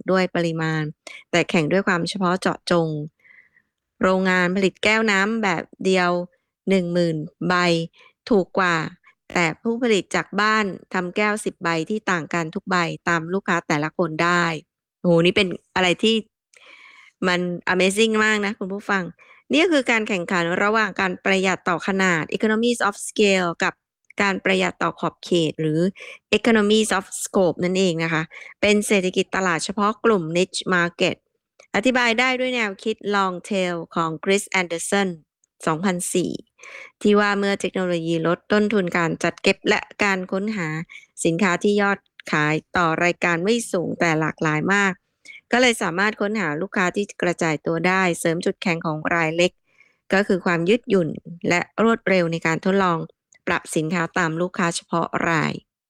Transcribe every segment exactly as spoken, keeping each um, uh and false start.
ด้วยปริมาณแต่แข่งด้วยความเฉพาะเจาะจงโรงงานผลิตแก้วน้ำแบบเดียว หนึ่งหมื่น ใบถูกกว่าแต่ผู้ผลิตจากบ้านทำแก้วสิบใบที่ต่างกันทุกใบตามลูกค้าแต่ละคนได้โอ้โหนี่เป็นอะไรที่มัน Amazing มากนะคุณผู้ฟังนี่ก็คือการแข่งขันระหว่างการประหยัดต่อขนาด economies of scale กับการประหยัดต่อขอบเขตหรือ economies of scope นั่นเองนะคะเป็นเศรษฐกิจตลาดเฉพาะกลุ่ม niche market อธิบายได้ด้วยแนวคิด long tail ของ Chris Anderson สองพันสี่ ที่ว่าเมื่อเทคโนโลยีลดต้นทุนการจัดเก็บและการค้นหาสินค้าที่ยอดขายต่อรายการไม่สูงแต่หลากหลายมากก็เลยสามารถค้นหาลูกค้าที่กระจายตัวได้เสริมจุดแข็งของรายเล็กก็คือความยืดหยุ่นและรวดเร็วในการทดลองปรับสินค้าตามลูกค้าเฉพาะราย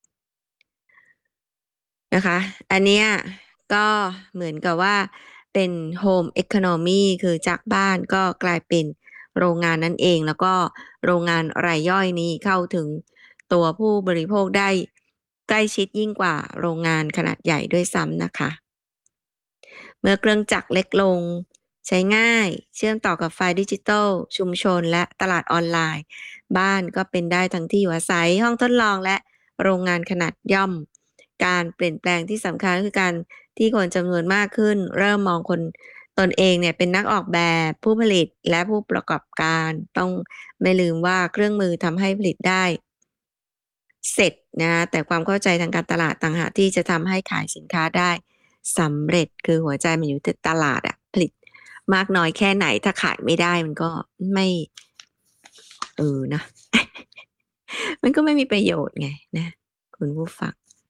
นะคะอันเนี้ยก็เหมือนกับว่าเป็น Home Economy คือจากบ้านก็กลายเป็นโรงงานนั่นเองแล้วก็โรงงานรายย่อยนี้เข้าถึงตัวผู้บริโภคได้ใกล้ชิดยิ่งกว่าโรงงานขนาดใหญ่ด้วยซ้ำนะคะเมื่อเครื่องจักรเล็กลงใช้ง่ายเชื่อมต่อกับไฟดิจิทัลชุมชนและตลาดออนไลน์บ้านก็เป็นได้ทั้งที่อยู่อาศัยห้องทดลองและโรงงานขนาดย่อมการเปลี่ยนแปลงที่สำคัญคือการที่คนจำนวนมากขึ้นเริ่มมองคนตนเองเนี่ยเป็นนักออกแบบผู้ผลิตและผู้ประกอบการต้องไม่ลืมว่าเครื่องมือทำให้ผลิตได้เสร็จนะแต่ความเข้าใจทางการตลาดต่างหากที่จะทำให้ขายสินค้าได้สำเร็จคือหัวใจมันอยู่ที่ตลาดอะผลิตมากน้อยแค่ไหนถ้าขายไม่ได้มันก็ไม่เออนะ มันก็ไม่มีประโยชน์ไงนะคุณผู้ฟัง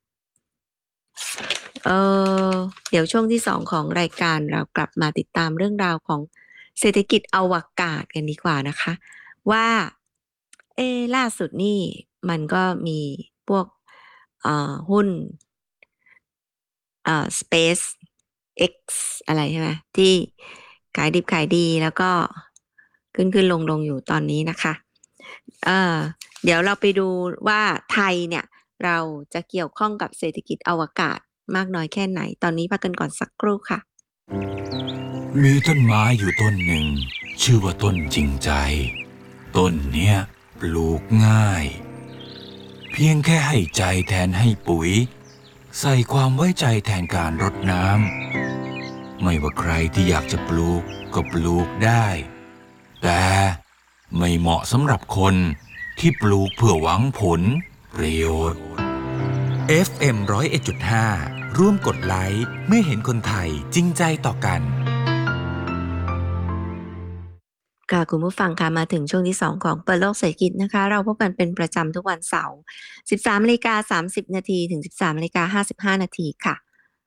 เออเดี๋ยวช่วงที่สองของรายการเรากลับมาติดตามเรื่องราวของเศรษฐกิจอวกาศกันดีกว่านะคะว่าเอล่าสุดนี่มันก็มีพวกเอ่อหุ้นเอ่อ Space X อะไรใช่ไหมที่ขายดิบขายดีแล้วก็ขึ้นขึ้นลงลงอยู่ตอนนี้นะคะเออเดี๋ยวเราไปดูว่าไทยเนี่ยเราจะเกี่ยวข้องกับเศรษฐกิจอวกาศมากน้อยแค่ไหนตอนนี้พักกันก่อนสักครู่ค่ะมีต้นไม้อยู่ต้นหนึ่งชื่อว่าต้นจริงใจต้นเนี้ยปลูกง่ายเพียงแค่ให้ใจแทนให้ปุ๋ยใส่ความไว้ใจแทนการรดน้ำไม่ว่าใครที่อยากจะปลูกก็ปลูกได้แต่ไม่เหมาะสำหรับคนที่ปลูกเพื่อหวังผลประโยชน์ เอฟ เอ็ม หนึ่งศูนย์เอ็ดจุดห้า ร่วมกดไลค์เมื่อเห็นคนไทยจริงใจต่อกันค่ะคุณผู้ฟังค่ะมาถึงช่วงที่สองของเปิดโลกเศรษฐกิจนะคะเราพบกันเป็นประจำทุกวันเสาร์ สิบสามนาฬิกาสามสิบนาทีถึง สิบสามนาฬิกาห้าสิบห้านาทีค่ะ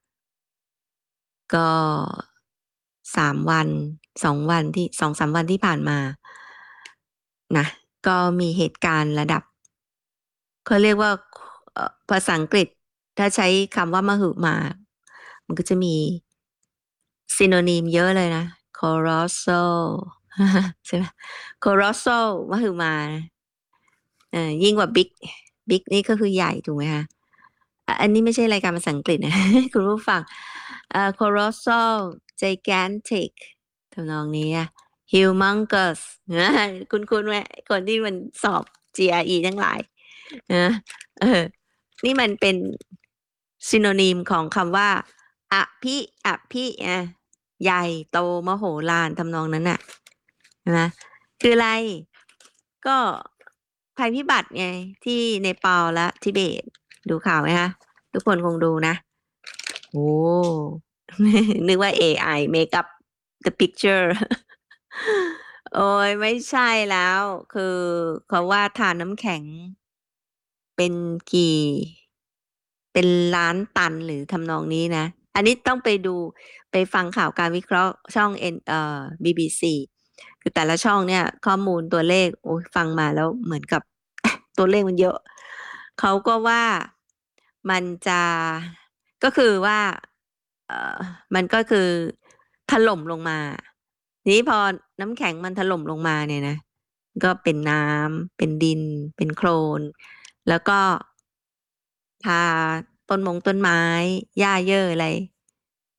ก็สามวันสองวันที่สองสามวันที่ผ่านมานะก็มีเหตุการณ์ระดับเขาเรียกว่าเอ่อภาษาอังกฤษถ้าใช้คำว่ามหึมามันก็จะมีซิโนนีมเยอะเลยนะ colossal ใช่ไหม colossal มหึมาเอ่อยิ่งกว่า big big นี่ก็คือใหญ่ถูกไหมคะอ่ะอันนี้ไม่ใช่รายการภาษาอังกฤษนะ คุณผู้ฟังเอ่อ colossal gigantic ทำนองนี้อะ humongous นะคุณคุณไหมคนที่มันสอบ จี อาร์ อี ทั้งหลายนะเออนี่มันเป็นซิโนนีมของคำว่าอภิอภิอ่ะใหญ่โตมโหฬารทำนองนั้นน่ะใช่ไหมคืออะไรก็ภัยพิบัติไงที่เนปาลและทิเบตดูข่าวไหมคะทุกคนคงดูนะโอ้ นึกว่า เอ ไอ make up the picture โอ้ยไม่ใช่แล้วคือเขาว่าทานน้ำแข็งเป็นกี่เป็นล้านตันหรือทำนองนี้นะอันนี้ต้องไปดูไปฟังข่าวการวิเคราะห์ช่องเอ็นเอ่อ บี บี ซี คือแต่ละช่องเนี่ยข้อมูลตัวเลขโอ้ยฟังมาแล้วเหมือนกับ ตัวเลขมันเยอะเขาก็ว่ามันจะก็คือว่าเอ่อมันก็คือถล่มลงมาทีนี้พอน้ำแข็งมันถล่มลงมาเนี่ยนะก็เป็นน้ำเป็นดินเป็นโคลนแล้วก็พาต้นมงต้นไม้หญ้าเยอะอะไร